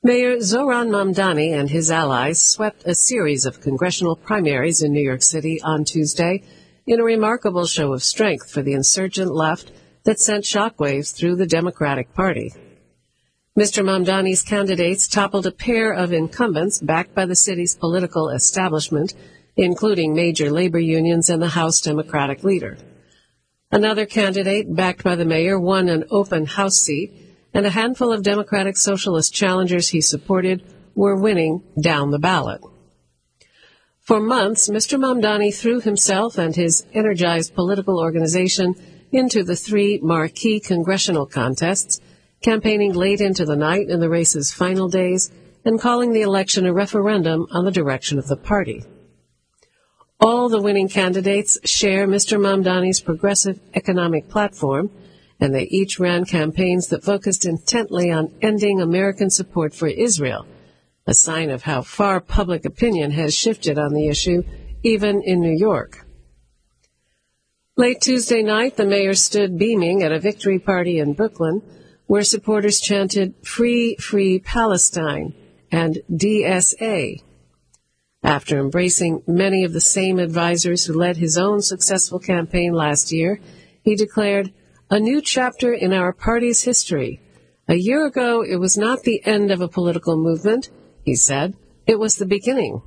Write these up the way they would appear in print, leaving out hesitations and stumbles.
Mayor Zoran Mamdani and his allies swept a series of congressional primaries in New York City on Tuesday in a remarkable show of strength for the insurgent left that sent shockwaves through the Democratic Party. Mr. Mamdani's candidates toppled a pair of incumbents backed by the city's political establishment, including major labor unions and the House Democratic leader. Another candidate, backed by the mayor, won an open House seat, and a handful of Democratic Socialist challengers he supported were winning down the ballot. For months, Mr. Mamdani threw himself and his energized political organization into the three marquee congressional contests, campaigning late into the night in the race's final days and calling the election a referendum on the direction of the party. All the winning candidates share Mr. Mamdani's progressive economic platform, and they each ran campaigns that focused intently on ending American support for Israel, a sign of how far public opinion has shifted on the issue, even in New York. Late Tuesday night, the mayor stood beaming at a victory party in Brooklyn, where supporters chanted, "Free, Free Palestine," and DSA. After embracing many of the same advisors who led his own successful campaign last year, he declared, "A new chapter in our party's history. A year ago, it was not the end of a political movement," he said. "It was the beginning."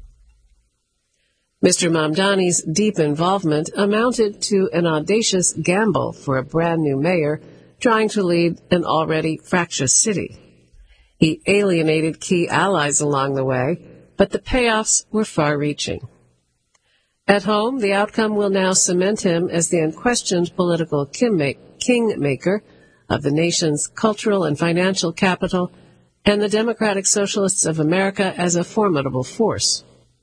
Mr. Mamdani's deep involvement amounted to an audacious gamble for a brand-new mayor trying to lead an already fractious city. He alienated key allies along the way, but the payoffs were far-reaching. At home, the outcome will now cement him as the unquestioned political kingmaker of the nation's cultural and financial capital, and the Democratic Socialists of America as a formidable force.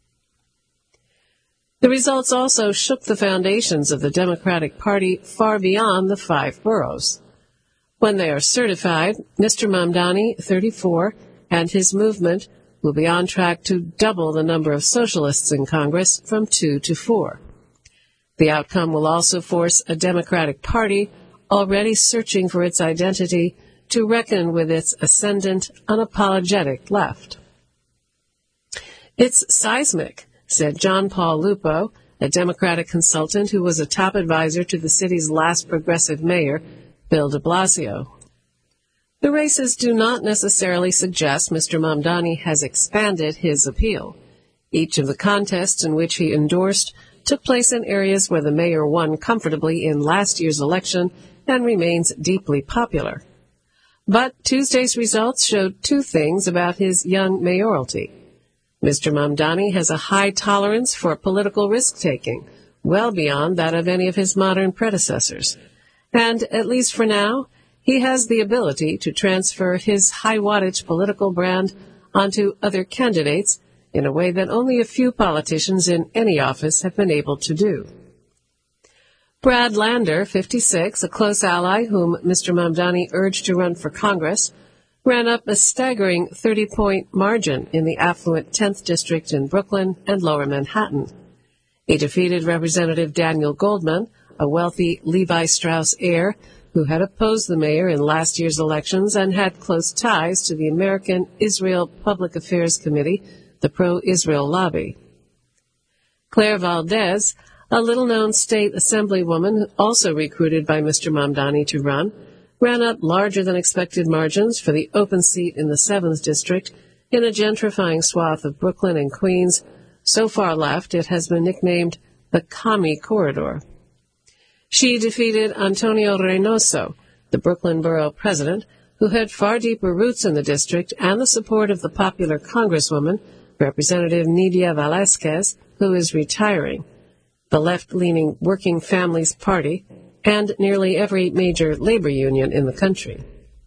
The results also shook the foundations of the Democratic Party far beyond the 5 boroughs. When they are certified, Mr. Mamdani, 34, and his movement will be on track to double the number of socialists in Congress from 2 to 4. The outcome will also force a Democratic Party already searching for its identity to reckon with its ascendant, unapologetic left. "It's seismic," said John Paul Lupo, a Democratic consultant who was a top advisor to the city's last progressive mayor, Bill de Blasio. The races do not necessarily suggest Mr. Mamdani has expanded his appeal. Each of the contests in which he endorsed took place in areas where the mayor won comfortably in last year's election and remains deeply popular. But Tuesday's results showed 2 things about his young mayoralty. Mr. Mamdani has a high tolerance for political risk-taking, well beyond that of any of his modern predecessors. And, at least for now, he has the ability to transfer his high-wattage political brand onto other candidates in a way that only a few politicians in any office have been able to do. Brad Lander, 56, a close ally whom Mr. Mamdani urged to run for Congress, ran up a staggering 30-point margin in the affluent 10th District in Brooklyn and Lower Manhattan. He defeated Representative Daniel Goldman, a wealthy Levi Strauss heir who had opposed the mayor in last year's elections and had close ties to the American Israel Public Affairs Committee, the pro-Israel lobby. Claire Valdez, a little-known state assemblywoman also recruited by Mr. Mamdani to run, ran up larger-than-expected margins for the open seat in the 7th District in a gentrifying swath of Brooklyn and Queens, so far left it has been nicknamed the Commie Corridor. She defeated Antonio Reynoso, the Brooklyn Borough president, who had far deeper roots in the district and the support of the popular Congresswoman, Representative Nydia Velázquez, who is retiring, the left-leaning Working Families Party, and nearly every major labor union in the country.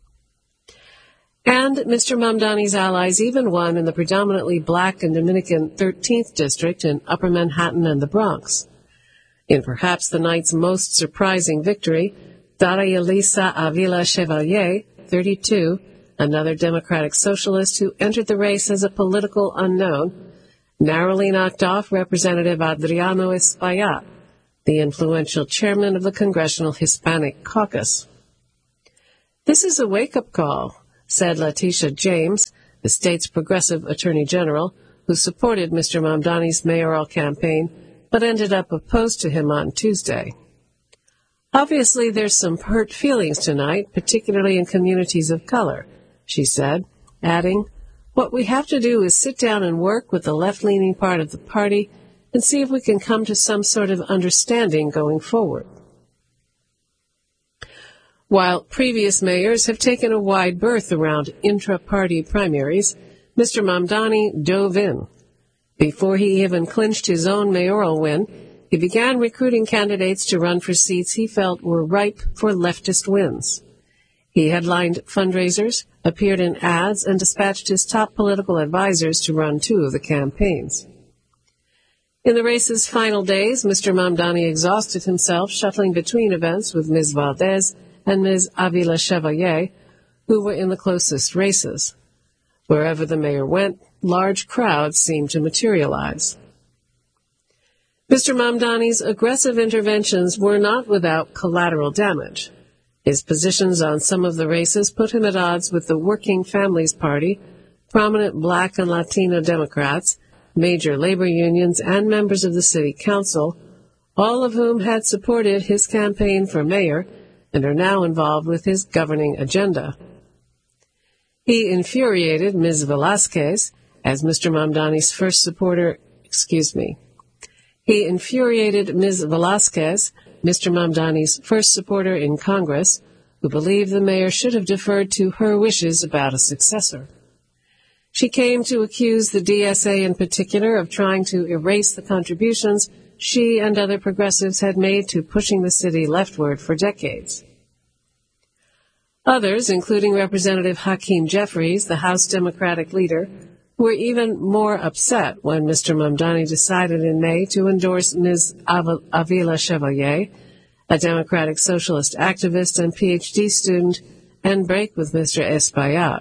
And Mr. Mamdani's allies even won in the predominantly black and Dominican 13th District in Upper Manhattan and the Bronx. In perhaps the night's most surprising victory, Daria Lisa Avila Chevalier, 32, another Democratic socialist who entered the race as a political unknown, narrowly knocked off Representative Adriano Espaillat, the influential chairman of the Congressional Hispanic Caucus. "This is a wake-up call," said Letitia James, the state's progressive attorney general, who supported Mr. Mamdani's mayoral campaign but ended up opposed to him on Tuesday. Obviously, there's some hurt feelings tonight, particularly in communities of color, she said, adding, "What we have to do is sit down and work with the left-leaning part of the party and see if we can come to some sort of understanding going forward." While previous mayors have taken a wide berth around intra-party primaries, Mr. Mamdani dove in. Before he even clinched his own mayoral win, he began recruiting candidates to run for seats he felt were ripe for leftist wins. He headlined fundraisers, appeared in ads, and dispatched his top political advisors to run 2 of the campaigns. In the race's final days, Mr. Mamdani exhausted himself shuttling between events with Ms. Valdez and Ms. Avila Chevalier, who were in the closest races. Wherever the mayor went, large crowds seemed to materialize. Mr. Mamdani's aggressive interventions were not without collateral damage. His positions on some of the races put him at odds with the Working Families Party, prominent Black and Latino Democrats, major labor unions, and members of the city council, all of whom had supported his campaign for mayor and are now involved with his governing agenda. He infuriated Ms. Velasquez, as Mr. Mamdani's first supporter, He infuriated Ms. Velasquez, Mr. Mamdani's first supporter in Congress, who believed the mayor should have deferred to her wishes about a successor. She came to accuse the DSA in particular of trying to erase the contributions she and other progressives had made to pushing the city leftward for decades. Others, including Representative Hakeem Jeffries, the House Democratic leader, were even more upset when Mr. Mamdani decided in May to endorse Ms. Avila Chevalier, a Democratic socialist activist and PhD student, and break with Mr. Espaillat.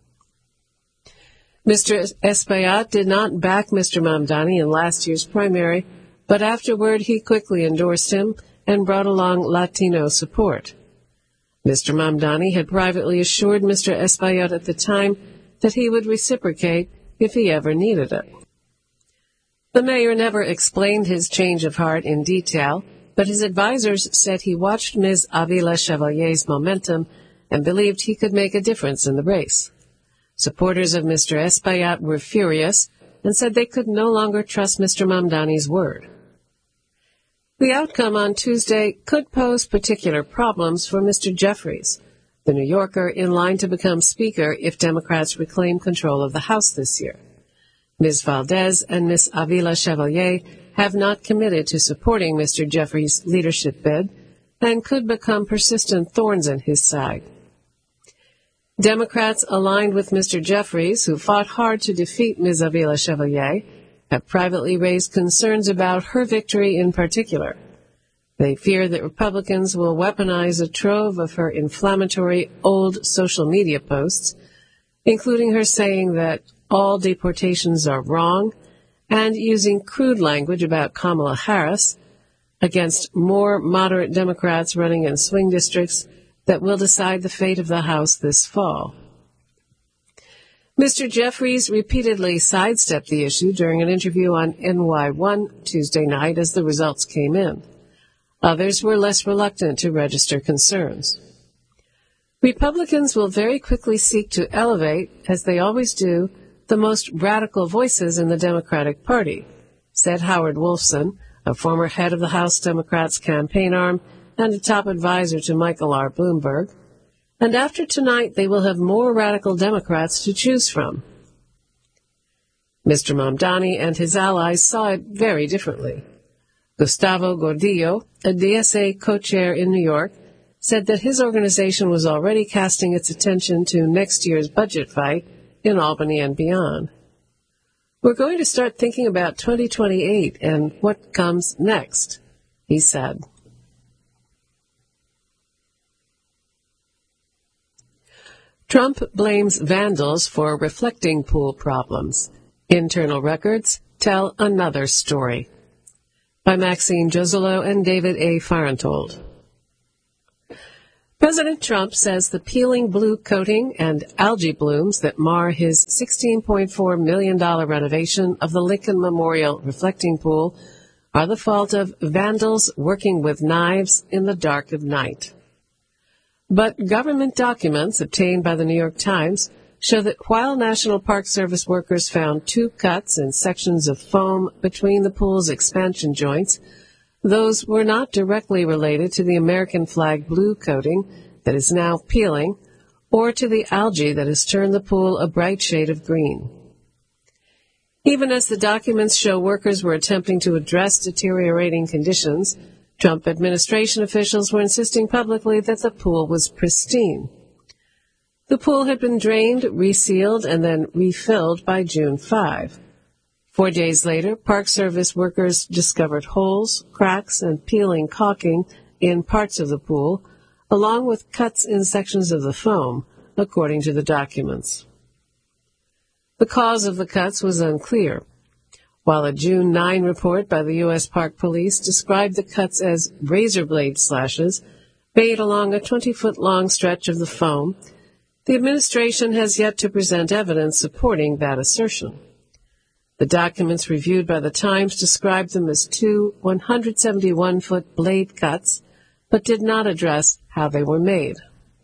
Mr. Espaillat did not back Mr. Mamdani in last year's primary, but afterward he quickly endorsed him and brought along Latino support. Mr. Mamdani had privately assured Mr. Espaillat at the time that he would reciprocate if he ever needed it. The mayor never explained his change of heart in detail, but his advisers said he watched Ms. Avila Chevalier's momentum and believed he could make a difference in the race. Supporters of Mr. Espaillat were furious and said they could no longer trust Mr. Mamdani's word. The outcome on Tuesday could pose particular problems for Mr. Jeffries, the New Yorker in line to become Speaker if Democrats reclaim control of the House this year. Ms. Valdez and Ms. Avila Chevalier have not committed to supporting Mr. Jeffries' leadership bid and could become persistent thorns in his side. Democrats aligned with Mr. Jeffries, who fought hard to defeat Ms. Avila Chevalier, have privately raised concerns about her victory in particular. They fear that Republicans will weaponize a trove of her inflammatory old social media posts, including her saying that all deportations are wrong and using crude language about Kamala Harris against more moderate Democrats running in swing districts that will decide the fate of the House this fall. Mr. Jeffries repeatedly sidestepped the issue during an interview on NY1 Tuesday night as the results came in. Others were less reluctant to register concerns. Republicans will very quickly seek to elevate, as they always do, the most radical voices in the Democratic Party, said Howard Wolfson, a former head of the House Democrats' campaign arm and a top advisor to Michael R. Bloomberg. And after tonight, they will have more radical Democrats to choose from. Mr. Mamdani and his allies saw it very differently. Gustavo Gordillo, a DSA co-chair in New York, said that his organization was already casting its attention to next year's budget fight in Albany and beyond. We're going to start thinking about 2028 and what comes next, he said. Trump blames vandals for reflecting pool problems. Internal records tell another story. By Maxine Joselo and David A. Farentold. President Trump says the peeling blue coating and algae blooms that mar his $16.4 million renovation of the Lincoln Memorial reflecting pool are the fault of vandals working with knives in the dark of night. But government documents obtained by the New York Times show that while National Park Service workers found 2 cuts in sections of foam between the pool's expansion joints, those were not directly related to the American flag blue coating that is now peeling or to the algae that has turned the pool a bright shade of green. Even as the documents show workers were attempting to address deteriorating conditions, Trump administration officials were insisting publicly that the pool was pristine. The pool had been drained, resealed, and then refilled by June 5. 4 days later, Park Service workers discovered holes, cracks, and peeling caulking in parts of the pool, along with cuts in sections of the foam, according to the documents. The cause of the cuts was unclear. While a June 9 report by the U.S. Park Police described the cuts as razor blade slashes made along a 20-foot-long stretch of the foam, the administration has yet to present evidence supporting that assertion. The documents reviewed by the Times described them as 2 171-foot blade cuts, but did not address how they were made.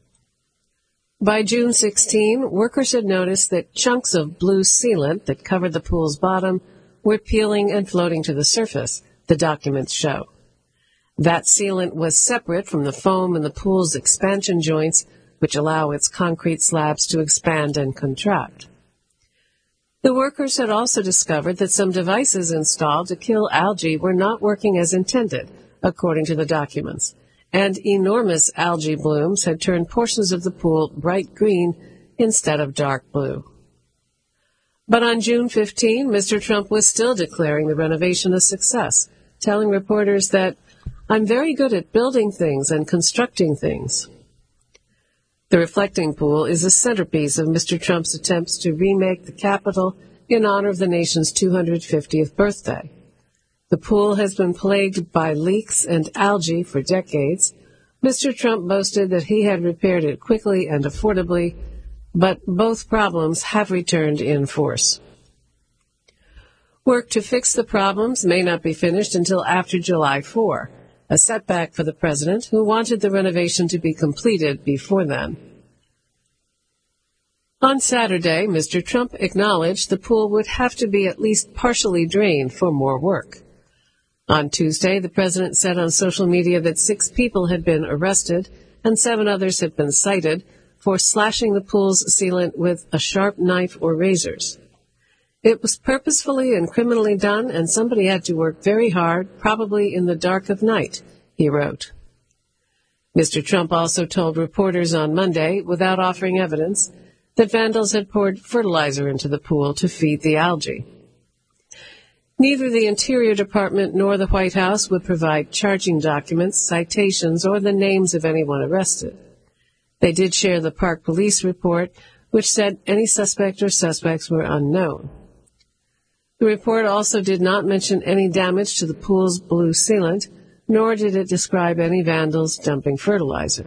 By June 16, workers had noticed that chunks of blue sealant that covered the pool's bottom were peeling and floating to the surface, the documents show. That sealant was separate from the foam in the pool's expansion joints, which allow its concrete slabs to expand and contract. The workers had also discovered that some devices installed to kill algae were not working as intended, according to the documents, and enormous algae blooms had turned portions of the pool bright green instead of dark blue. But on June 15, Mr. Trump was still declaring the renovation a success, telling reporters that, "I'm very good at building things and constructing things." The reflecting pool is a centerpiece of Mr. Trump's attempts to remake the Capitol in honor of the nation's 250th birthday. The pool has been plagued by leaks and algae for decades. Mr. Trump boasted that he had repaired it quickly and affordably, but both problems have returned in force. Work to fix the problems may not be finished until after July 4, a setback for the president, who wanted the renovation to be completed before then. On Saturday, Mr. Trump acknowledged the pool would have to be at least partially drained for more work. On Tuesday, the president said on social media that 6 people had been arrested and 7 others had been cited for slashing the pool's sealant with a sharp knife or razors. "It was purposefully and criminally done, and somebody had to work very hard, probably in the dark of night," he wrote. Mr. Trump also told reporters on Monday, without offering evidence, that vandals had poured fertilizer into the pool to feed the algae. Neither the Interior Department nor the White House would provide charging documents, citations, or the names of anyone arrested. They did share the Park Police report, which said any suspect or suspects were unknown. The report also did not mention any damage to the pool's blue sealant, nor did it describe any vandals dumping fertilizer.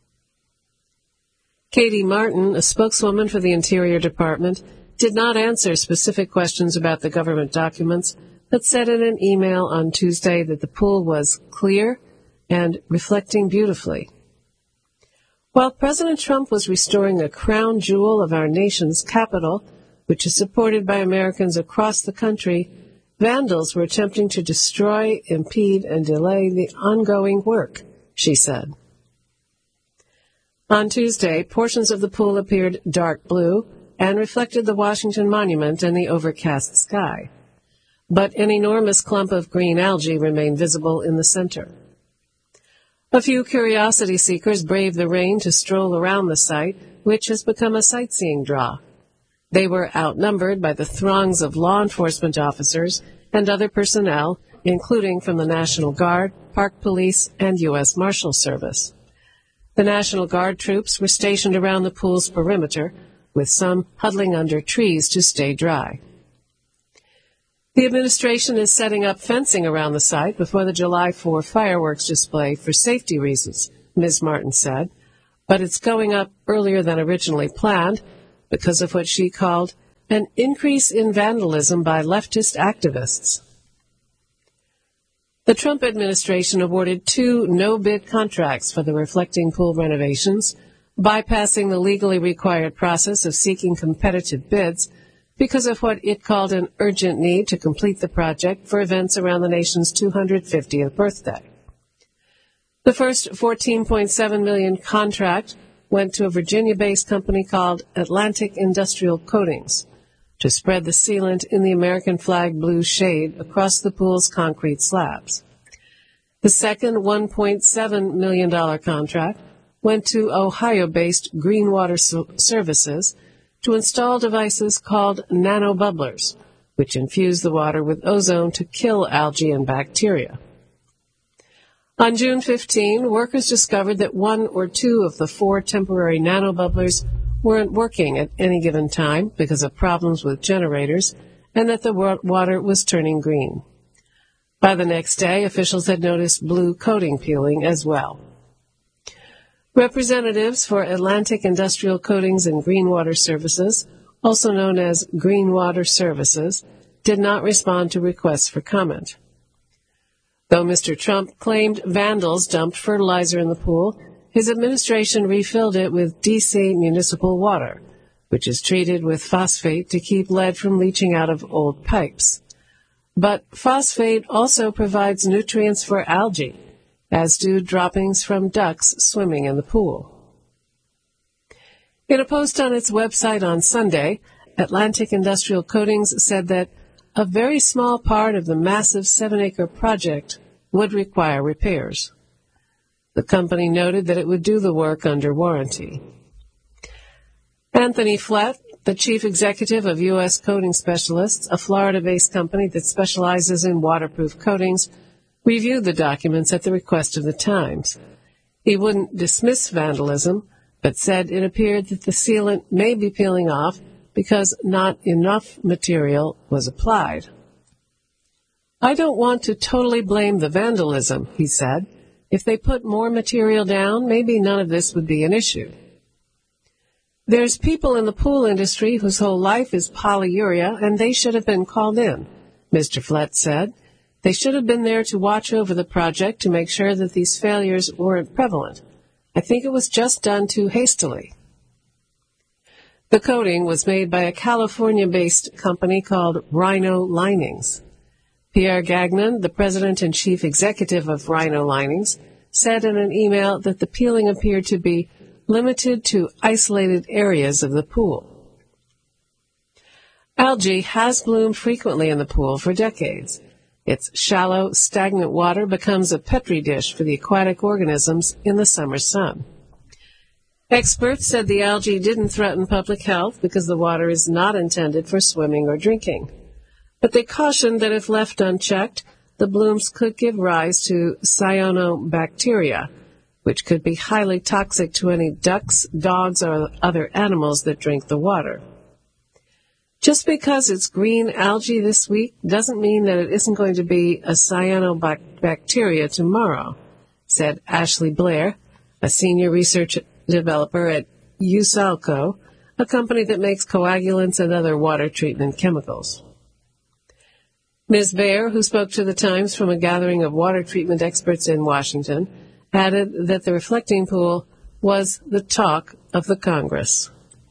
Katie Martin, a spokeswoman for the Interior Department, did not answer specific questions about the government documents, but said in an email on Tuesday that the pool was clear and reflecting beautifully. While President Trump was restoring a crown jewel of our nation's capital, which is supported by Americans across the country, vandals were attempting to destroy, impede, and delay the ongoing work, she said. On Tuesday, portions of the pool appeared dark blue and reflected the Washington Monument and the overcast sky. But an enormous clump of green algae remained visible in the center. A few curiosity seekers braved the rain to stroll around the site, which has become a sightseeing draw. They were outnumbered by the throngs of law enforcement officers and other personnel, including from the National Guard, Park Police, and U.S. Marshal Service. The National Guard troops were stationed around the pool's perimeter, with some huddling under trees to stay dry. The administration is setting up fencing around the site before the July 4 fireworks display for safety reasons, Ms. Martin said. but it's going up earlier than originally planned because of what she called an increase in vandalism by leftist activists. The Trump administration awarded 2 no-bid contracts for the reflecting pool renovations, bypassing the legally required process of seeking competitive bids because of what it called an urgent need to complete the project for events around the nation's 250th birthday. The first $14.7 million contract went to a Virginia-based company called Atlantic Industrial Coatings to spread the sealant in the American flag blue shade across the pool's concrete slabs. The second $1.7 million contract went to Ohio-based Greenwater Services to install devices called nanobubblers, which infuse the water with ozone to kill algae and bacteria. On June 15, workers discovered that 1 or 2 of the 4 temporary nanobubblers weren't working at any given time because of problems with generators, and that the water was turning green. By the next day, officials had noticed blue coating peeling as well. Representatives for Atlantic Industrial Coatings and Greenwater Services, also known as Greenwater Services, did not respond to requests for comment. Though Mr. Trump claimed vandals dumped fertilizer in the pool, his administration refilled it with D.C. municipal water, which is treated with phosphate to keep lead from leaching out of old pipes. But phosphate also provides nutrients for algae, as do droppings from ducks swimming in the pool. In a post on its website on Sunday, Atlantic Industrial Coatings said that a very small part of the massive 7-acre project would require repairs. The company noted that it would do the work under warranty. Anthony Flett, the chief executive of U.S. Coating Specialists, a Florida-based company that specializes in waterproof coatings, reviewed the documents at the request of the Times. He wouldn't dismiss vandalism, but said it appeared that the sealant may be peeling off because not enough material was applied. I don't want to totally blame the vandalism, he said. If they put more material down, maybe none of this would be an issue. There's people in the pool industry whose whole life is polyuria, and they should have been called in, Mr. Flett said. They should have been there to watch over the project to make sure that these failures weren't prevalent. I think it was just done too hastily. The coating was made by a California-based company called Rhino Linings. Pierre Gagnon, the president and chief executive of Rhino Linings, said in an email that the peeling appeared to be limited to isolated areas of the pool. Algae has bloomed frequently in the pool for decades. Its shallow, stagnant water becomes a petri dish for the aquatic organisms in the summer sun. Experts said the algae didn't threaten public health because the water is not intended for swimming or drinking. But they cautioned that if left unchecked, the blooms could give rise to cyanobacteria, which could be highly toxic to any ducks, dogs, or other animals that drink the water. Just because it's green algae this week doesn't mean that it isn't going to be a cyanobacteria tomorrow, said Ashley Blair, a senior research developer at USALCO, a company that makes coagulants and other water treatment chemicals. Ms. Baer, who spoke to the Times from a gathering of water treatment experts in Washington, added that the reflecting pool was the talk of the Congress.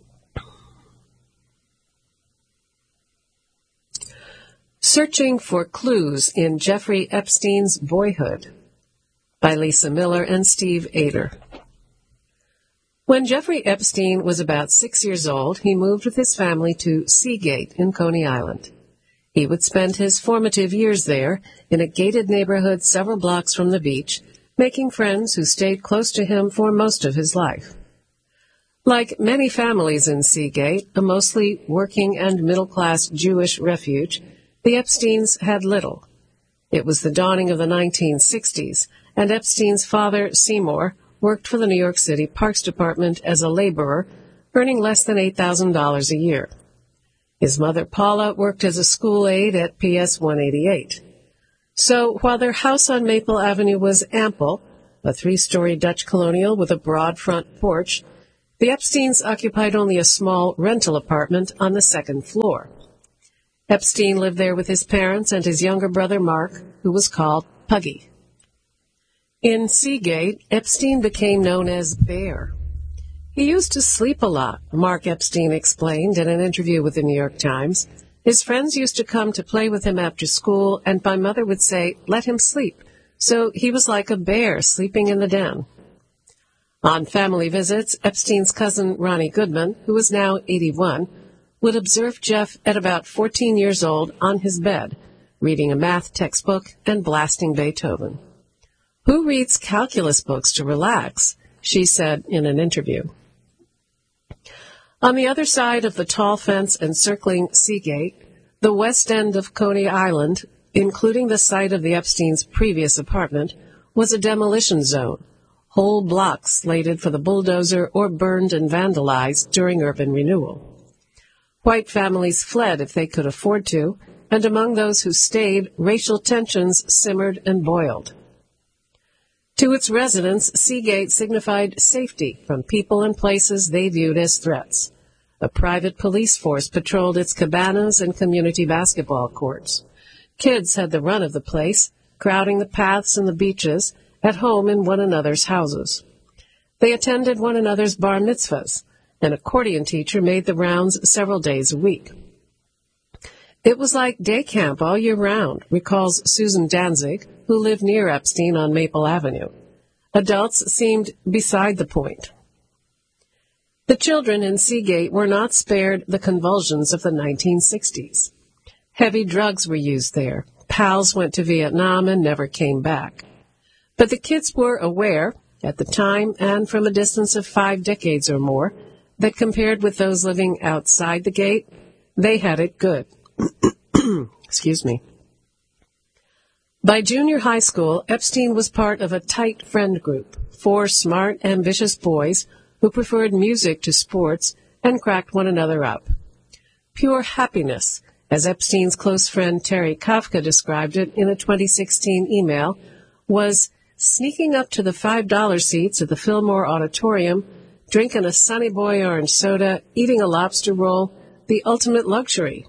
Searching for Clues in Jeffrey Epstein's Boyhood by Lisa Miller and Steve Ader. When Jeffrey Epstein was about 6 years old, he moved with his family to Seagate in Coney Island. He would spend his formative years there in a gated neighborhood several blocks from the beach, making friends who stayed close to him for most of his life. Like many families in Seagate, a mostly working and middle-class Jewish refuge, the Epsteins had little. It was the dawning of the 1960s, and Epstein's father, Seymour, worked for the New York City Parks Department as a laborer, earning less than $8,000 a year. His mother, Paula, worked as a school aide at PS 188. So while their house on Maple Avenue was ample, a 3-story Dutch colonial with a broad front porch, the Epsteins occupied only a small rental apartment on the second floor. Epstein lived there with his parents and his younger brother Mark, who was called Puggy. In Seagate, Epstein became known as Bear. He used to sleep a lot, Mark Epstein explained in an interview with the New York Times. His friends used to come to play with him after school, and my mother would say, "Let him sleep." So he was like a bear sleeping in the den. On family visits, Epstein's cousin Ronnie Goodman, who is now 81, would observe Jeff at about 14 years old on his bed, reading a math textbook and blasting Beethoven. "Who reads calculus books to relax?" she said in an interview. On the other side of the tall fence encircling Seagate, the west end of Coney Island, including the site of the Epstein's previous apartment, was a demolition zone, whole blocks slated for the bulldozer or burned and vandalized during urban renewal. White families fled if they could afford to, and among those who stayed, racial tensions simmered and boiled. To its residents, Seagate signified safety from people and places they viewed as threats. A private police force patrolled its cabanas and community basketball courts. Kids had the run of the place, crowding the paths and the beaches, at home in one another's houses. They attended one another's bar mitzvahs. An accordion teacher made the rounds several days a week. It was like day camp all year round, recalls Susan Danzig, who lived near Epstein on Maple Avenue. Adults seemed beside the point. The children in Seagate were not spared the convulsions of the 1960s. Heavy drugs were used there. Pals went to Vietnam and never came back. But the kids were aware, at the time and from a distance of 5 decades or more, that compared with those living outside the gate, they had it good. Excuse me. By junior high school, Epstein was part of a tight friend group, 4 smart, ambitious boys who preferred music to sports and cracked one another up. Pure happiness, as Epstein's close friend Terry Kafka described it in a 2016 email, was sneaking up to the $5 seats at the Fillmore Auditorium, drinking a Sunny Boy orange soda, eating a lobster roll, the ultimate luxury.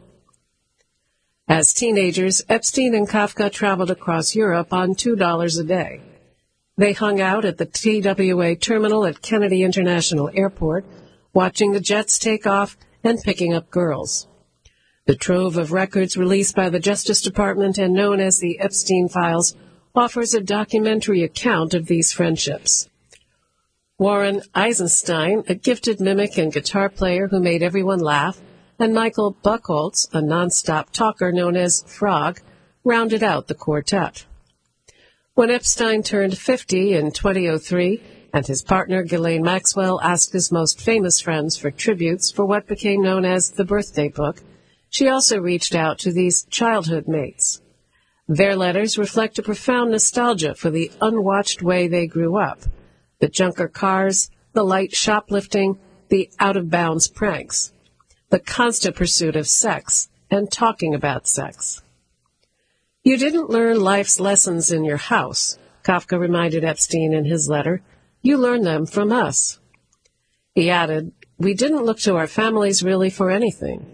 As teenagers, Epstein and Kafka traveled across Europe on $2 a day. They hung out at the TWA terminal at Kennedy International Airport, watching the jets take off and picking up girls. The trove of records released by the Justice Department and known as the Epstein Files offers a documentary account of these friendships. Warren Eisenstein, a gifted mimic and guitar player who made everyone laugh, and Michael Buchholz, a nonstop talker known as Frog, rounded out the quartet. When Epstein turned 50 in 2003, and his partner Ghislaine Maxwell asked his most famous friends for tributes for what became known as the birthday book, she also reached out to these childhood mates. Their letters reflect a profound nostalgia for the unwatched way they grew up, the junker cars, the light shoplifting, the out-of-bounds pranks, the constant pursuit of sex and talking about sex. "You didn't learn life's lessons in your house," Kafka reminded Epstein in his letter. "You learned them from us." He added, "We didn't look to our families really for anything."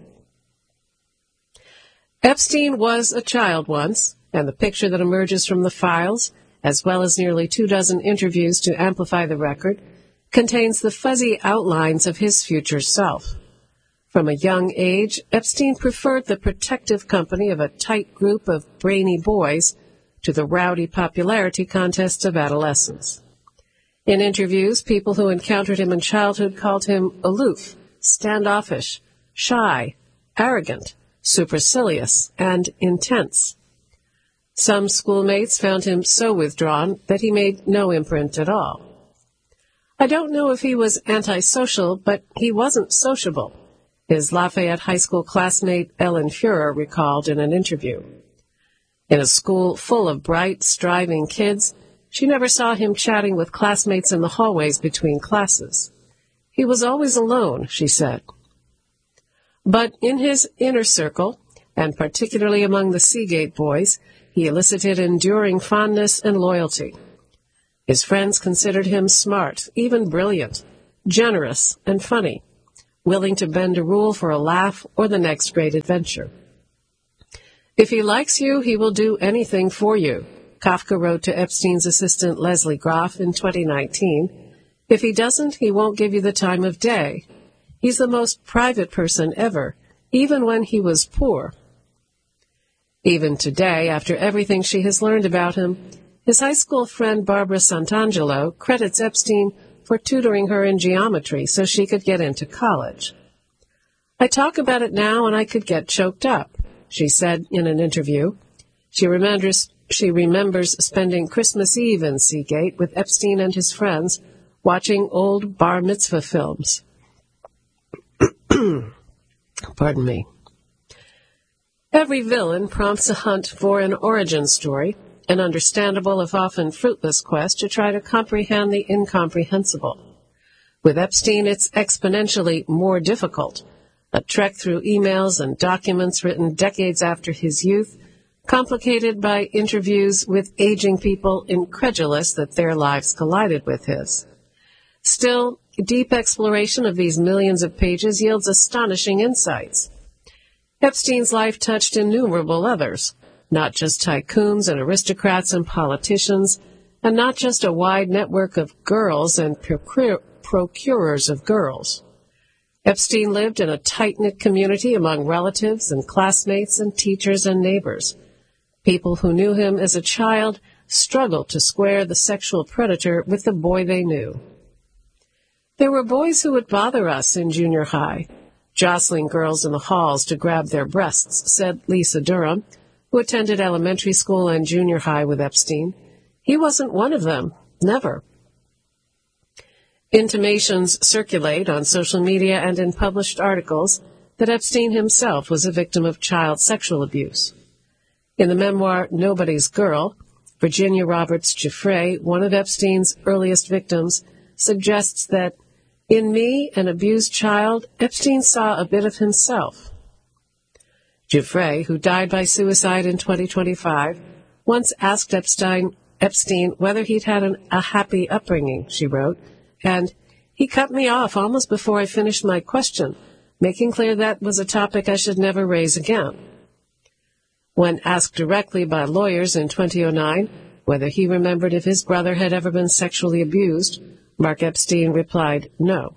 Epstein was a child once, and the picture that emerges from the files, as well as nearly 24 interviews to amplify the record, contains the fuzzy outlines of his future self. From a young age, Epstein preferred the protective company of a tight group of brainy boys to the rowdy popularity contests of adolescence. In interviews, people who encountered him in childhood called him aloof, standoffish, shy, arrogant, supercilious, and intense. Some schoolmates found him so withdrawn that he made no imprint at all. "I don't know if he was antisocial, but he wasn't sociable," his Lafayette High School classmate Ellen Fuhrer recalled in an interview. In a school full of bright, striving kids, she never saw him chatting with classmates in the hallways between classes. "He was always alone," she said. But in his inner circle, and particularly among the Seagate boys, he elicited enduring fondness and loyalty. His friends considered him smart, even brilliant, generous, and funny, willing to bend a rule for a laugh or the next great adventure. If he likes you, he will do anything for you, Kafka wrote to Epstein's assistant Leslie Groff in 2019. If he doesn't, he won't give you the time of day. He's the most private person ever, even when he was poor. Even today, after everything she has learned about him, his high school friend Barbara Santangelo credits Epstein for tutoring her in geometry so she could get into college. I talk about it now and I could get choked up, she said in an interview. She remembers spending Christmas Eve in Seagate with Epstein and his friends, watching old bar mitzvah films. Pardon me. Every villain prompts a hunt for an origin story, an understandable if often fruitless quest to try to comprehend the incomprehensible. With Epstein, it's exponentially more difficult, a trek through emails and documents written decades after his youth, complicated by interviews with aging people incredulous that their lives collided with his. Still, deep exploration of these millions of pages yields astonishing insights. Epstein's life touched innumerable others, not just tycoons and aristocrats and politicians, and not just a wide network of girls and procurers of girls. Epstein lived in a tight-knit community among relatives and classmates and teachers and neighbors. People who knew him as a child struggled to square the sexual predator with the boy they knew. There were boys who would bother us in junior high, jostling girls in the halls to grab their breasts, said Lisa Durham, who attended elementary school and junior high with Epstein. He wasn't one of them, never. Intimations circulate on social media and in published articles that Epstein himself was a victim of child sexual abuse. In the memoir Nobody's Girl, Virginia Roberts Giuffre, one of Epstein's earliest victims, suggests that in me, an abused child, Epstein saw a bit of himself. Giuffre, who died by suicide in 2025, once asked Epstein whether he'd had a happy upbringing, she wrote, and he cut me off almost before I finished my question, making clear that was a topic I should never raise again. When asked directly by lawyers in 2009 whether he remembered if his brother had ever been sexually abused, Mark Epstein replied, no.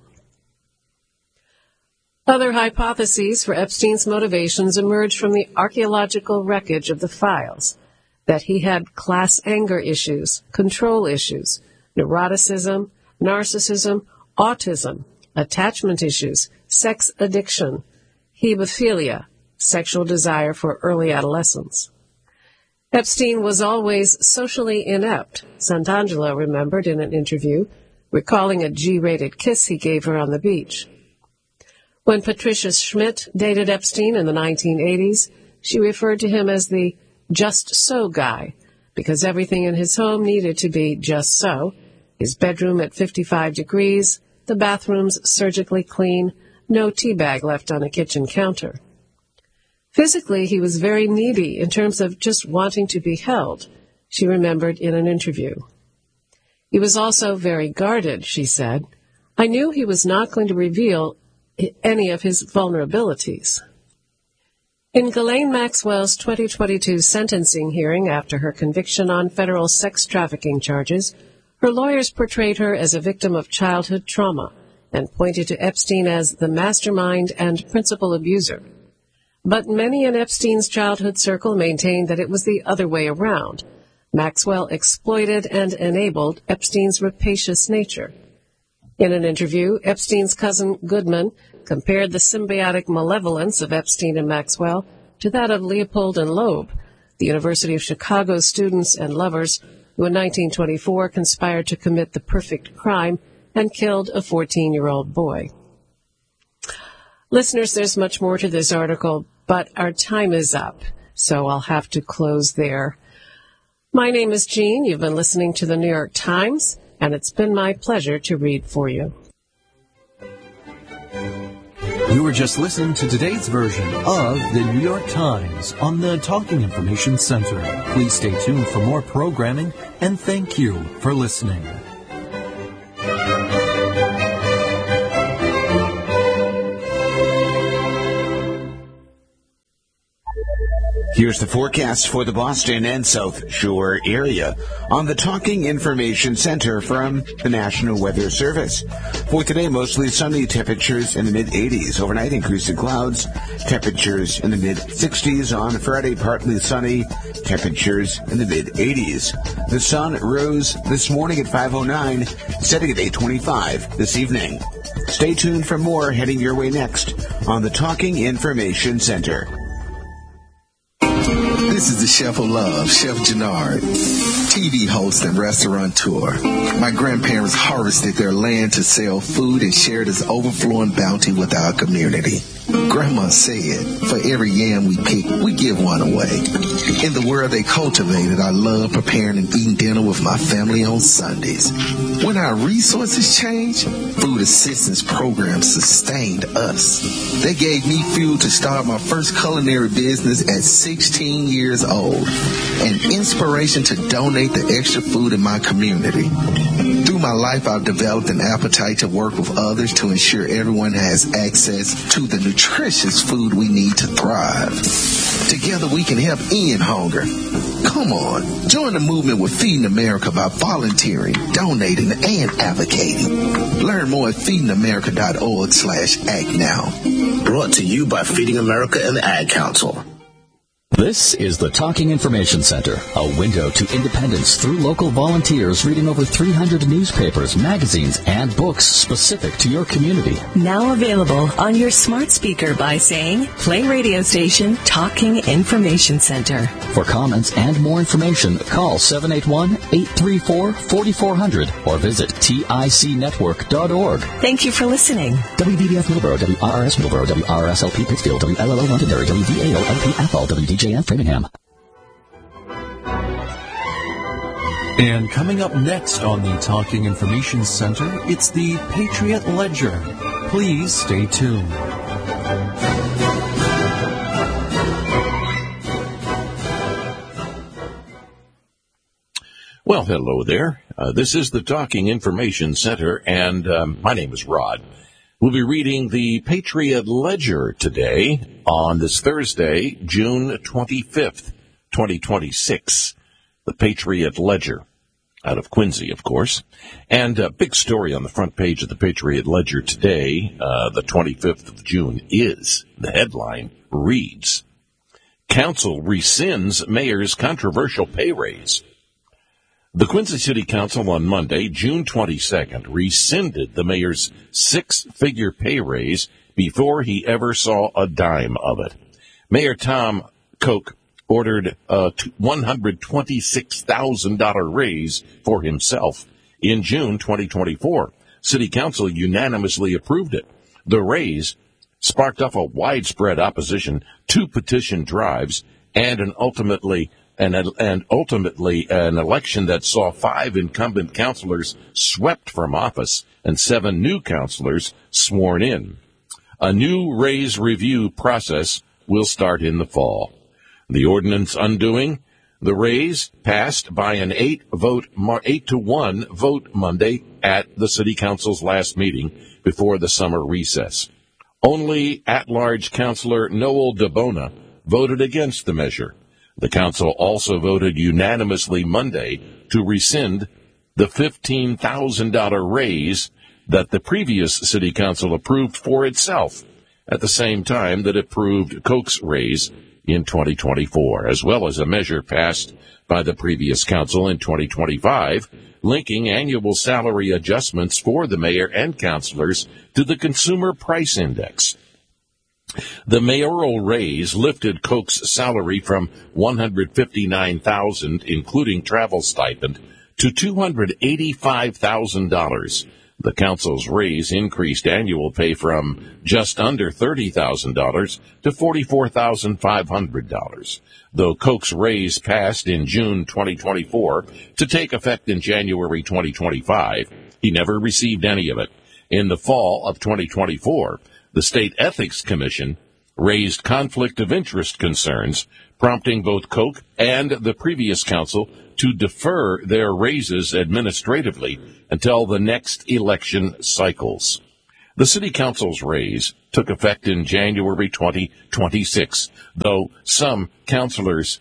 Other hypotheses for Epstein's motivations emerged from the archaeological wreckage of the files, that he had class anger issues, control issues, neuroticism, narcissism, autism, attachment issues, sex addiction, hebephilia, sexual desire for early adolescence. Epstein was always socially inept, Santangelo remembered in an interview, recalling a G-rated kiss he gave her on the beach. When Patricia Schmidt dated Epstein in the 1980s, she referred to him as the just-so guy, because everything in his home needed to be just so, his bedroom at 55 degrees, the bathrooms surgically clean, no tea bag left on a kitchen counter. Physically, he was very needy in terms of just wanting to be held, she remembered in an interview. He was also very guarded, she said. I knew he was not going to reveal any of his vulnerabilities. In Ghislaine Maxwell's 2022 sentencing hearing after her conviction on federal sex trafficking charges, her lawyers portrayed her as a victim of childhood trauma and pointed to Epstein as the mastermind and principal abuser. But many in Epstein's childhood circle maintained that it was the other way around. Maxwell exploited and enabled Epstein's rapacious nature. In an interview, Epstein's cousin Goodman compared the symbiotic malevolence of Epstein and Maxwell to that of Leopold and Loeb, the University of Chicago students and lovers who in 1924 conspired to commit the perfect crime and killed a 14-year-old boy. Listeners, there's much more to this article, but our time is up, so I'll have to close there. My name is Jean. You've been listening to the New York Times, and it's been my pleasure to read for you. You were just listening to today's version of the New York Times on the Talking Information Center. Please stay tuned for more programming, and thank you for listening. Here's the forecast for the Boston and South Shore area on the Talking Information Center from the National Weather Service. For today, mostly sunny, temperatures in the mid-80s. Overnight, increasing clouds, temperatures in the mid-60s. On Friday, partly sunny, temperatures in the mid-80s. The sun rose this morning at 5:09, setting at 8:25 this evening. Stay tuned for more heading your way next on the Talking Information Center. This is the Chef of Love, Chef Gennard, TV host and restaurateur. My grandparents harvested their land to sell food and share this overflowing bounty with our community. Grandma said, for every yam we pick, we give one away. In the world they cultivated, I love preparing and eating dinner with my family on Sundays. When our resources changed, food assistance programs sustained us. They gave me fuel to start my first culinary business at 16 years old, and inspiration to donate the extra food in my community. Through my life, I've developed an appetite to work with others to ensure everyone has access to the nutritious food we need to thrive. Together we can help end hunger. Come on, join the movement with Feeding America by volunteering, donating, and advocating. Learn more at feedingamerica.org/act now. Brought to you by Feeding America and the Ad Council. This is the Talking Information Center, a window to independence through local volunteers reading over 300 newspapers, magazines, and books specific to your community. Now available on your smart speaker by saying, play radio station Talking Information Center. For comments and more information, call 781-834-4400 or visit ticnetwork.org. Thank you for listening. WBBF Middleborough, WRRS Middleborough, WRSLP Pittsfield, WLLO Londonderry, WVAO-LP Athol, WDJN Framingham. And coming up next on the Talking Information Center, it's the Patriot Ledger. Please stay tuned. Well, hello there. This is the Talking Information Center, and my name is Rod. We'll be reading the Patriot Ledger today on this Thursday, June 25th, 2026. The Patriot Ledger, out of Quincy, of course. And a big story on the front page of the Patriot Ledger today, the 25th of June, is, the headline reads, Council rescinds Mayor's controversial pay raise. The Quincy City Council on Monday, June 22nd, rescinded the mayor's six-figure pay raise before he ever saw a dime of it. Mayor Tom Koch ordered a $126,000 raise for himself in June 2024. City Council unanimously approved it. The raise sparked off a widespread opposition, 2 petition drives, and ultimately an election that saw 5 incumbent councilors swept from office and 7 new councilors sworn in. A new raise review process will start in the fall. The ordinance undoing the raise passed by an 8-to-1 vote Monday at the City Council's last meeting before the summer recess. Only at-large Councilor Noel DeBona voted against the measure. The council also voted unanimously Monday to rescind the $15,000 raise that the previous city council approved for itself at the same time that it approved Koch's raise in 2024, as well as a measure passed by the previous council in 2025, linking annual salary adjustments for the mayor and councilors to the Consumer Price Index. The mayoral raise lifted Koch's salary from $159,000, including travel stipend, to $285,000. The council's raise increased annual pay from just under $30,000 to $44,500. Though Koch's raise passed in June 2024 to take effect in January 2025, he never received any of it. In the fall of 2024, The State Ethics Commission raised conflict of interest concerns, prompting both Koch and the previous council to defer their raises administratively until the next election cycles. The City Council's raise took effect in January 2026, though some councilors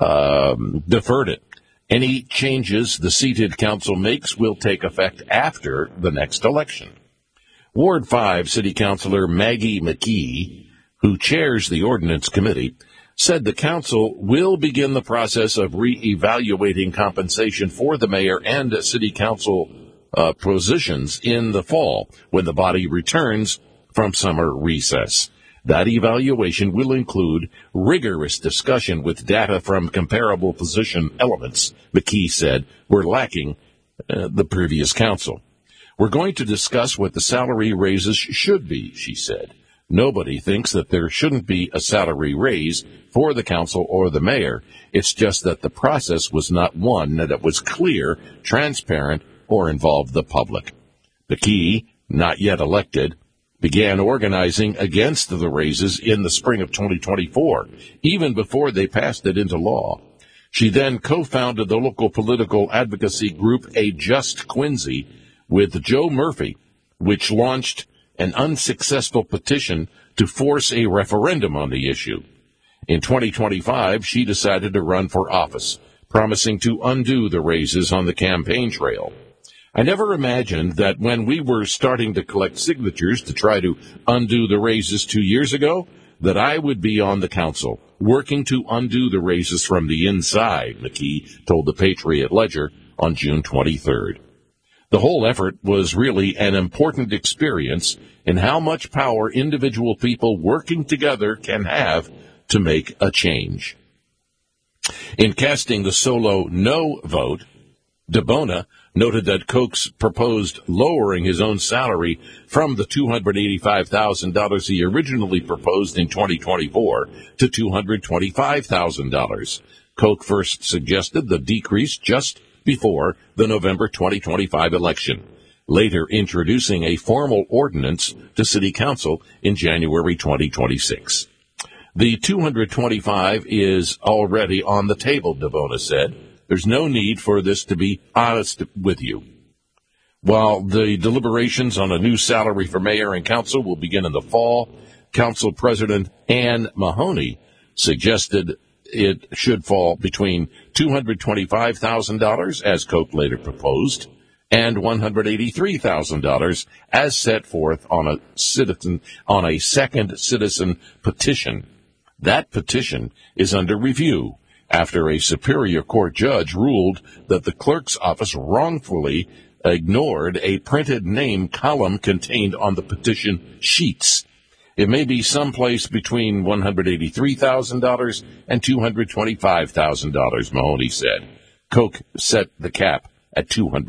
deferred it. Any changes the seated council makes will take effect after the next election. Ward 5 City Councilor Maggie McKee, who chairs the Ordinance Committee, said the council will begin the process of re-evaluating compensation for the mayor and city council positions in the fall when the body returns from summer recess. That evaluation will include rigorous discussion with data from comparable position elements, McKee said, were lacking the previous council. We're going to discuss what the salary raises should be, she said. Nobody thinks that there shouldn't be a salary raise for the council or the mayor. It's just that the process was not one that was clear, transparent, or involved the public. McKee, not yet elected, began organizing against the raises in the spring of 2024, even before they passed it into law. She then co-founded the local political advocacy group A Just Quincy with Joe Murphy, which launched an unsuccessful petition to force a referendum on the issue. In 2025, she decided to run for office, promising to undo the raises on the campaign trail. I never imagined that when we were starting to collect signatures to try to undo the raises 2 years ago, that I would be on the council, working to undo the raises from the inside, McKee told the Patriot Ledger on June 23rd. The whole effort was really an important experience in how much power individual people working together can have to make a change. In casting the solo no vote, DeBona noted that Koch proposed lowering his own salary from the $285,000 he originally proposed in 2024 to $225,000. Koch first suggested the decrease just before the November 2025 election, later introducing a formal ordinance to City Council in January 2026. The $225 is already on the table, DeBona said. There's no need for this, to be honest with you. While the deliberations on a new salary for mayor and council will begin in the fall, Council President Ann Mahoney suggested it should fall between $225,000, as Koch later proposed, and $183,000, as set forth on a second citizen petition. That petition is under review after a Superior Court judge ruled that the clerk's office wrongfully ignored a printed name column contained on the petition sheets. It may be someplace between $183,000 and $225,000, Mahoney said. Koch set the cap at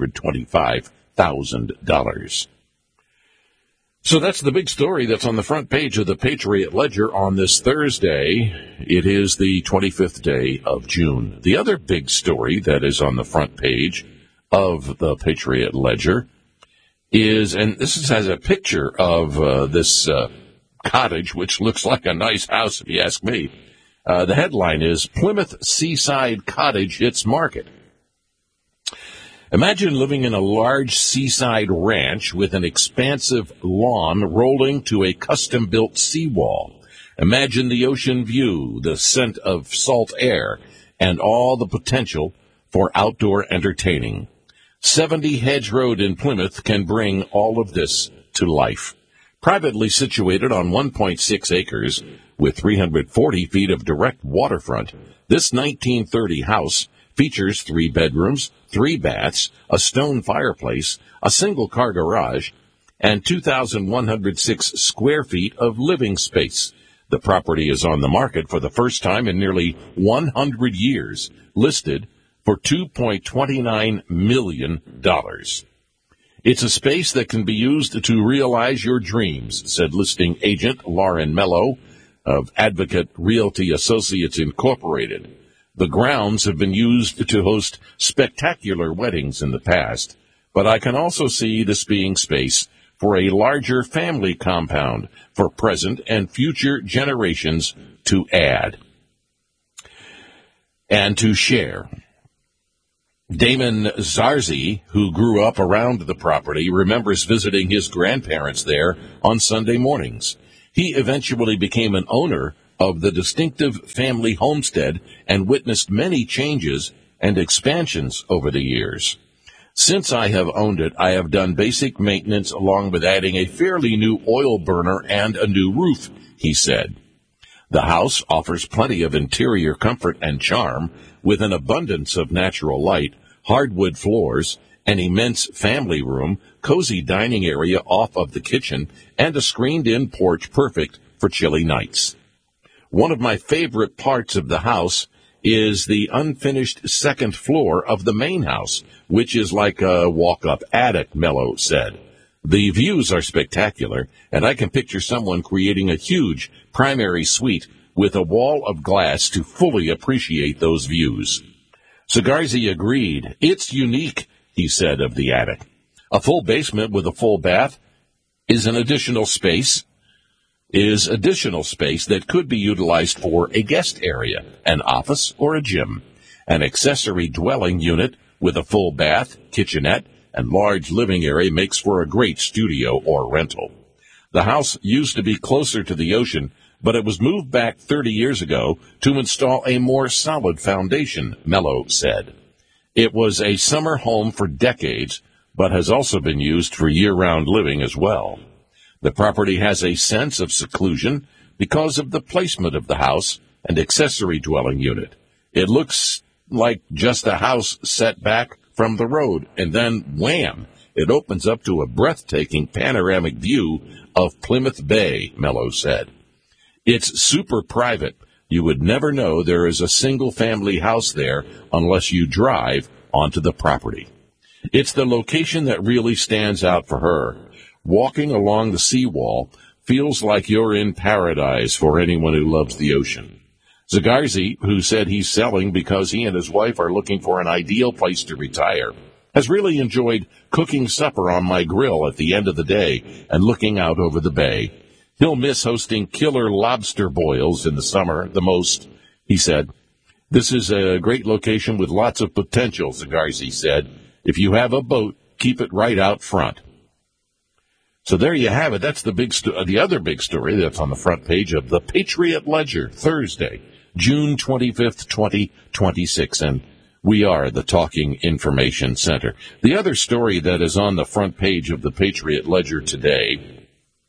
$225,000. So that's the big story that's on the front page of the Patriot Ledger on this Thursday. It is the 25th day of June. The other big story that is on the front page of the Patriot Ledger is, and this has a picture of this cottage, which looks like a nice house if you ask me. The headline is, Plymouth Seaside Cottage Hits Market. Imagine living in a large seaside ranch with an expansive lawn rolling to a custom-built seawall. Imagine the ocean view, the scent of salt air, and all the potential for outdoor entertaining. 70 Hedge Road in Plymouth can bring all of this to life. Privately situated on 1.6 acres with 340 feet of direct waterfront, this 1930 house features 3 bedrooms, 3 baths, a stone fireplace, a single-car garage, and 2,106 square feet of living space. The property is on the market for the first time in nearly 100 years, listed for $2.29 million. It's a space that can be used to realize your dreams, said listing agent Lauren Mello of Advocate Realty Associates Incorporated. The grounds have been used to host spectacular weddings in the past, but I can also see this being space for a larger family compound for present and future generations to add and to share. Damon Zarzi, who grew up around the property, remembers visiting his grandparents there on Sunday mornings. He eventually became an owner of the distinctive family homestead and witnessed many changes and expansions over the years. Since I have owned it, I have done basic maintenance along with adding a fairly new oil burner and a new roof, he said. The house offers plenty of interior comfort and charm with an abundance of natural light, hardwood floors, an immense family room, cozy dining area off of the kitchen, and a screened-in porch perfect for chilly nights. One of my favorite parts of the house is the unfinished second floor of the main house, which is like a walk-up attic, Mello said. The views are spectacular, and I can picture someone creating a huge primary suite with a wall of glass to fully appreciate those views. Zagarzi agreed. It's unique, he said of the attic. A full basement with a full bath is additional space that could be utilized for a guest area, an office, or a gym. An accessory dwelling unit with a full bath, kitchenette, and large living area makes for a great studio or rental. The house used to be closer to the ocean, but it was moved back 30 years ago to install a more solid foundation, Mello said. It was a summer home for decades, but has also been used for year-round living as well. The property has a sense of seclusion because of the placement of the house and accessory dwelling unit. It looks like just a house set back from the road, and then, wham, it opens up to a breathtaking panoramic view of Plymouth Bay, Mello said. It's super private. You would never know there is a single-family house there unless you drive onto the property. It's the location that really stands out for her. Walking along the seawall feels like you're in paradise for anyone who loves the ocean. Zagarzi, who said he's selling because he and his wife are looking for an ideal place to retire, has really enjoyed cooking supper on my grill at the end of the day and looking out over the bay. He'll miss hosting killer lobster boils in the summer the most, he said. This is a great location with lots of potential, Zagarzi said. If you have a boat, keep it right out front. So there you have it. That's the other big story that's on the front page of the Patriot Ledger, Thursday, June 25th, 2026. And we are the Talking Information Center. The other story that is on the front page of the Patriot Ledger today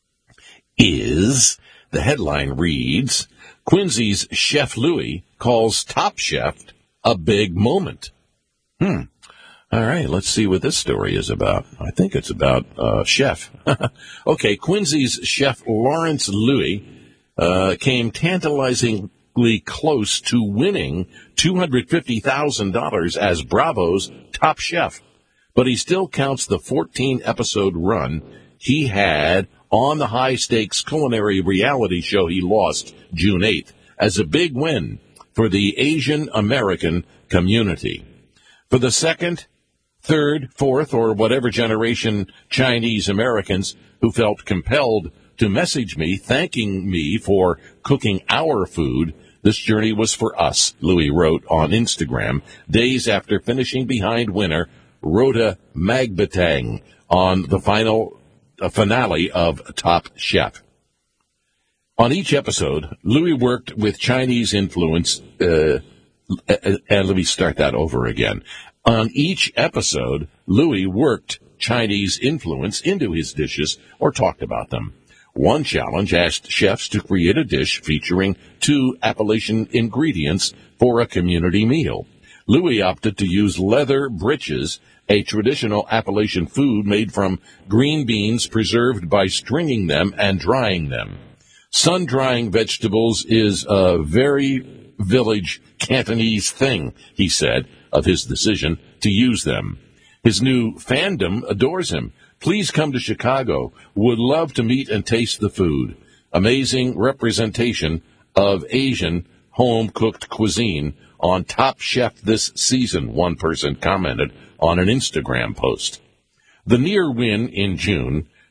is, the headline reads, Quincy's Chef Louis calls Top Chef a big moment. All right, let's see what this story is about. I think it's about chef. Okay, Quincy's chef Lawrence Louis came tantalizingly close to winning $250,000 as Bravo's top chef, but he still counts the 14-episode run he had on the high-stakes culinary reality show he lost June 8th as a big win for the Asian American community. For the second, third, fourth, or whatever generation Chinese Americans who felt compelled to message me thanking me for cooking our food, this journey was for us, Louis wrote on Instagram, days after finishing behind winner Rhoda Magbatang on the finale of Top Chef. On each episode, Louis worked with Chinese influence, and let me start that over again. On each episode, Louis worked Chinese influence into his dishes or talked about them. One challenge asked chefs to create a dish featuring 2 Appalachian ingredients for a community meal. Louis opted to use leather breeches, a traditional Appalachian food made from green beans preserved by stringing them and drying them. Sun-drying vegetables is a very village Cantonese thing, he said, of his decision to use them. His new fandom adores him. Please come to Chicago. Would love to meet and taste the food. Amazing representation of Asian home-cooked cuisine on Top Chef this season, one person commented on an Instagram post. The near win in June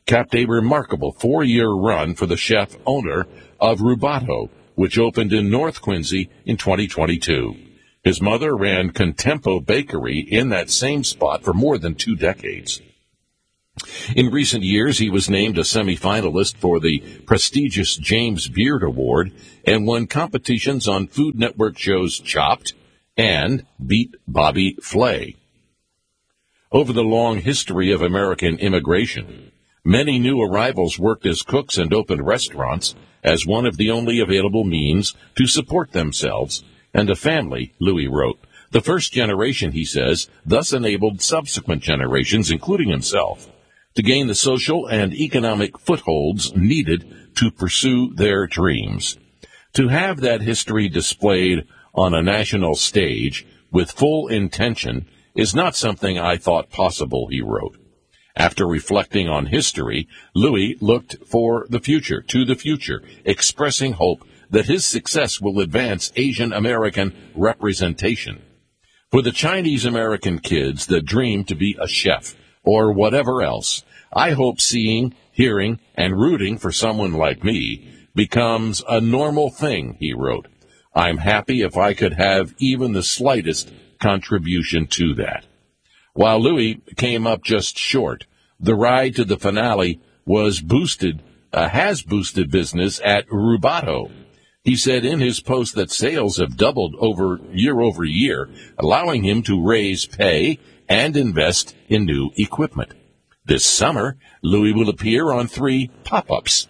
capped a remarkable 4-year run for the chef owner of Rubato, which opened in North Quincy in 2022. His mother ran Contempo Bakery in that same spot for more than 2 decades. In recent years, he was named a semifinalist for the prestigious James Beard Award and won competitions on Food Network shows Chopped and Beat Bobby Flay. Over the long history of American immigration, many new arrivals worked as cooks and opened restaurants as one of the only available means to support themselves and a family, Louis wrote. The first generation, he says, thus enabled subsequent generations, including himself, to gain the social and economic footholds needed to pursue their dreams. To have that history displayed on a national stage with full intention is not something I thought possible, he wrote. After reflecting on history, Louis looked to the future, expressing hope that his success will advance Asian American representation. For the Chinese American kids that dream to be a chef or whatever else, I hope seeing, hearing, and rooting for someone like me becomes a normal thing, he wrote. I'm happy if I could have even the slightest contribution to that. While Louis came up just short, the ride to the finale has boosted business at Rubato. He said in his post that sales have doubled over year, allowing him to raise pay and invest in new equipment. This summer, Louis will appear on 3 pop-ups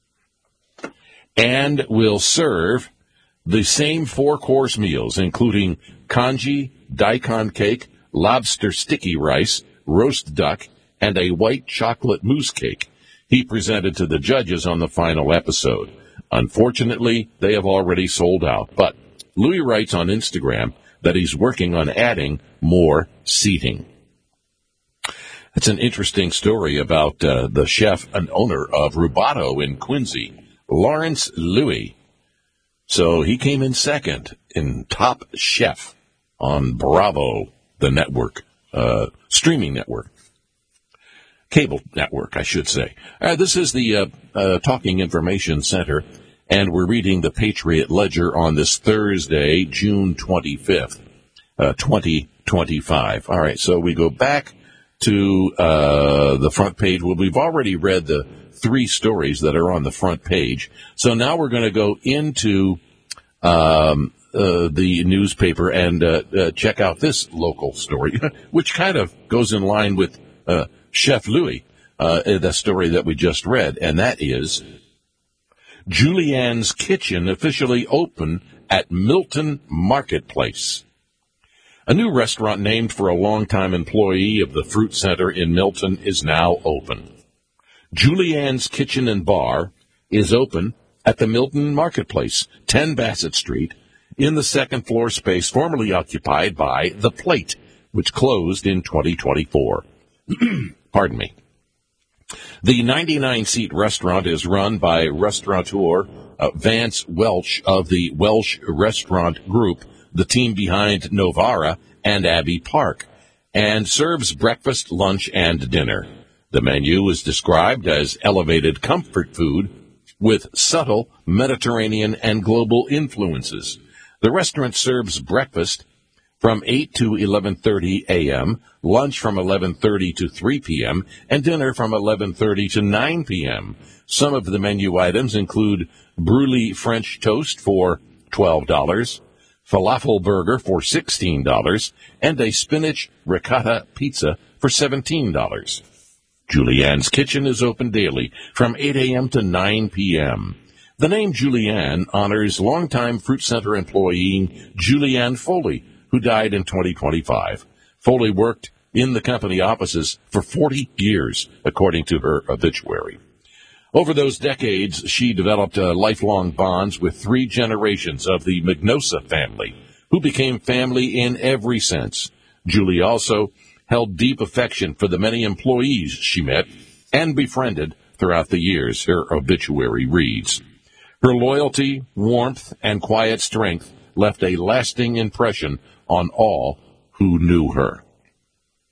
and will serve the same 4-course meals, including congee, daikon cake, lobster sticky rice, roast duck, and a white chocolate mousse cake. He presented to the judges on the final episode. Unfortunately, they have already sold out, but Louis writes on Instagram that he's working on adding more seating. That's an interesting story about the chef and owner of Rubato in Quincy, Lawrence Louis. So he came in second in Top Chef on Bravo, the network, streaming network. Cable network, I should say. This is the Talking Information Center, and we're reading the Patriot Ledger on this Thursday, June 25th, 2025. All right, so we go back to the front page. Well, we've already read the 3 stories that are on the front page. So now we're going to go into the newspaper and check out this local story, which kind of goes in line with Chef Louis, the story that we just read, and that is Julianne's Kitchen officially open at Milton Marketplace. A new restaurant named for a longtime employee of the Fruit Center in Milton is now open. Julianne's Kitchen and Bar is open at the Milton Marketplace, 10 Bassett Street, in the 2nd floor space formerly occupied by The Plate, which closed in 2024. Pardon me. The 99-seat restaurant is run by restaurateur Vance Welch of the Welch Restaurant Group, the team behind Novara and Abbey Park, and serves breakfast, lunch, and dinner. The menu is described as elevated comfort food with subtle Mediterranean and global influences. The restaurant serves breakfast from 8 to 11:30 a.m., lunch from 11:30 to 3 p.m., and dinner from 11:30 to 9 p.m. Some of the menu items include Brûlée French toast for $12, falafel burger for $16, and a spinach ricotta pizza for $17. Julianne's Kitchen is open daily from 8 a.m. to 9 p.m. The name Julianne honors longtime Fruit Center employee Julianne Foley, who died in 2025. Foley worked in the company offices for 40 years, according to her obituary. Over those decades, she developed lifelong bonds with 3 generations of the Magnosa family, who became family in every sense. Julie also held deep affection for the many employees she met and befriended throughout the years, her obituary reads. Her loyalty, warmth, and quiet strength left a lasting impression on all who knew her.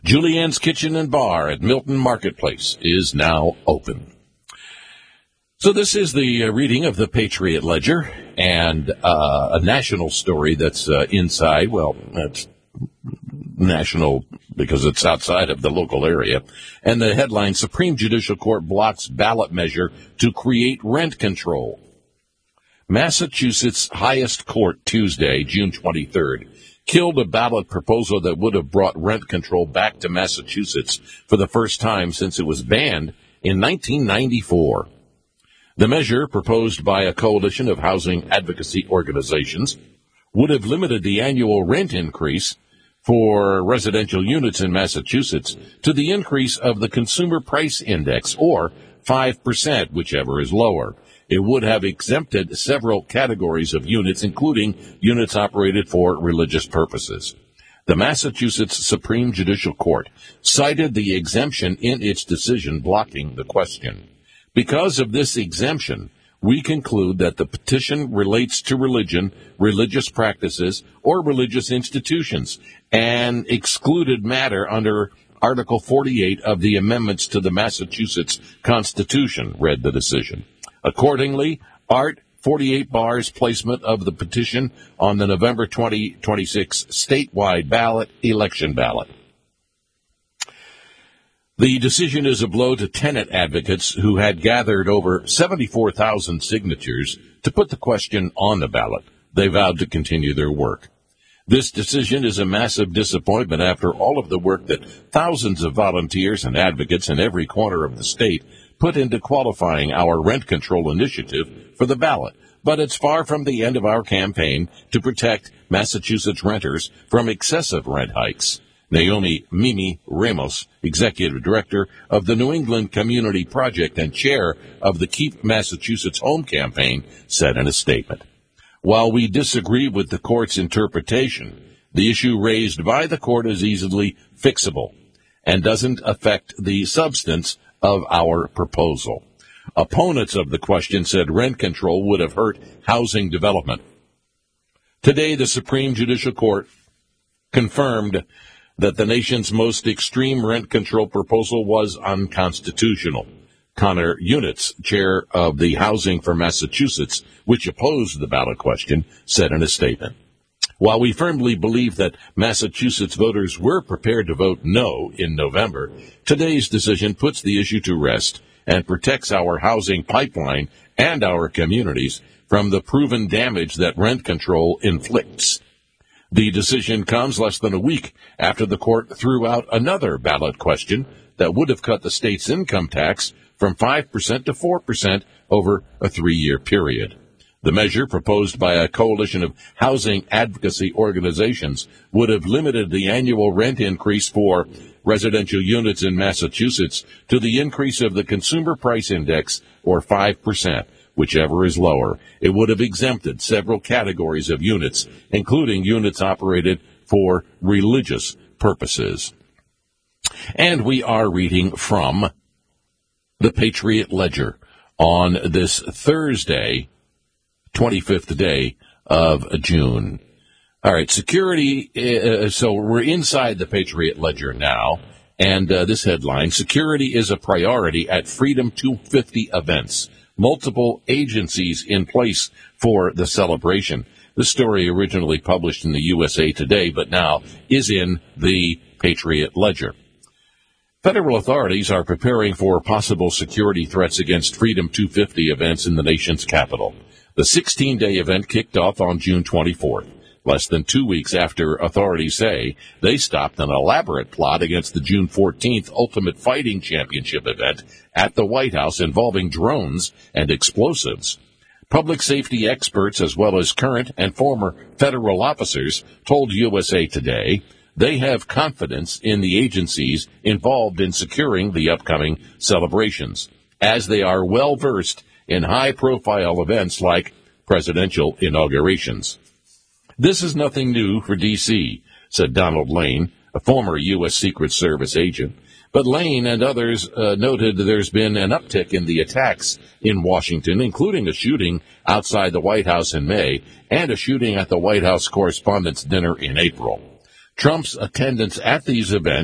Julienne's Kitchen and Bar at Milton Marketplace is now open. So this is the reading of the Patriot Ledger, and a national story that's inside. Well, it's national because it's outside of the local area. And the headline, Supreme Judicial Court blocks ballot measure to create rent control. Massachusetts highest court Tuesday, June 23rd, killed a ballot proposal that would have brought rent control back to Massachusetts for the first time since it was banned in 1994. The measure, proposed by a coalition of housing advocacy organizations, would have limited the annual rent increase for residential units in Massachusetts to the increase of the Consumer Price Index, or 5%, whichever is lower. It would have exempted several categories of units, including units operated for religious purposes. The Massachusetts Supreme Judicial Court cited the exemption in its decision blocking the question. Because of this exemption, we conclude that the petition relates to religion, religious practices, or religious institutions, and excluded matter under Article 48 of the amendments to the Massachusetts Constitution, read the decision. Accordingly, Art 48 Bar's placement of the petition on the November 2026 statewide election ballot. The decision is a blow to tenant advocates who had gathered over 74,000 signatures to put the question on the ballot. They vowed to continue their work. This decision is a massive disappointment after all of the work that thousands of volunteers and advocates in every corner of the state put into qualifying our rent control initiative for the ballot. But it's far from the end of our campaign to protect Massachusetts renters from excessive rent hikes. Naomi Mimi Ramos, executive director of the New England Community Project and chair of the Keep Massachusetts Home campaign, said in a statement, "While we disagree with the court's interpretation, the issue raised by the court is easily fixable and doesn't affect the substance of our proposal." Opponents of the question said rent control would have hurt housing development. Today, the Supreme Judicial Court confirmed that the nation's most extreme rent control proposal was unconstitutional. Connor Units, chair of the Housing for Massachusetts, which opposed the ballot question, said in a statement, "While we firmly believe that Massachusetts voters were prepared to vote no in November, today's decision puts the issue to rest and protects our housing pipeline and our communities from the proven damage that rent control inflicts." The decision comes less than a week after the court threw out another ballot question that would have cut the state's income tax from 5% to 4% over a 3-year period. The measure, proposed by a coalition of housing advocacy organizations, would have limited the annual rent increase for residential units in Massachusetts to the increase of the Consumer Price Index, or 5%. Whichever is lower. It would have exempted several categories of units, including units operated for religious purposes. And we are reading from the Patriot Ledger on this Thursday, 25th day of June. All right, security. So we're inside the Patriot Ledger now, and this headline, "Security is a priority at Freedom 250 events. Multiple agencies in place for the celebration." The story originally published in the USA Today, but now is in the Patriot Ledger. Federal authorities are preparing for possible security threats against Freedom 250 events in the nation's capital. The 16-day event kicked off on June 24th, less than 2 weeks after authorities say they stopped an elaborate plot against the June 14th Ultimate Fighting Championship event at the White House involving drones and explosives. Public safety experts, as well as current and former federal officers, told USA Today they have confidence in the agencies involved in securing the upcoming celebrations, as they are well-versed in high-profile events like presidential inaugurations. "This is nothing new for D.C., said Donald Lane, a former U.S. Secret Service agent. But Lane and others noted there's been an uptick in the attacks in Washington, including a shooting outside the White House in May and a shooting at the White House Correspondents' Dinner in April. Trump's attendance at these events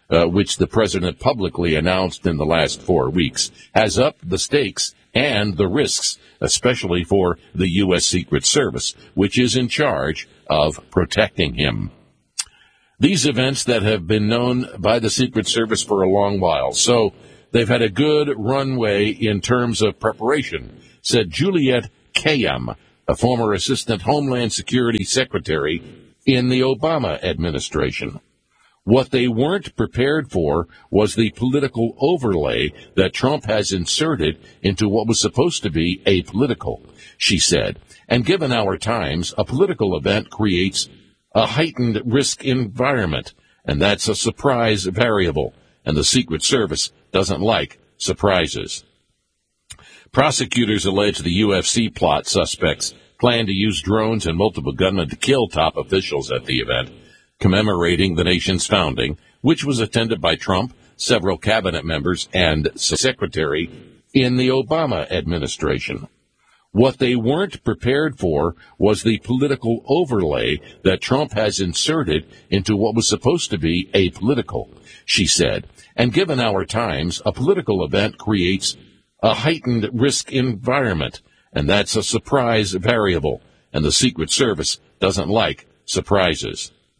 which the president publicly announced in the last 4 weeks, has upped the stakes and the risks, especially for the U.S. Secret Service, which is in charge of protecting him. These events that have been known by the Secret Service for a long while, so they've had a good runway in terms of preparation, said Juliette Kayyem, a former Assistant Homeland Security Secretary in the Obama administration. What they weren't prepared for was the political overlay that Trump has inserted into what was supposed to be apolitical, she said. And given our times, a political event creates a heightened risk environment, and that's a surprise variable, and the Secret Service doesn't like surprises. Prosecutors allege the UFC plot suspects plan to use drones and multiple gunmen to kill top officials at the event, commemorating the nation's founding, which was attended by Trump, several cabinet members, and secretary in the Obama administration. What they weren't prepared for was the political overlay that Trump has inserted into what was supposed to be apolitical, she said. And given our times, a political event creates a heightened risk environment, and that's a surprise variable, and the Secret Service doesn't like surprises.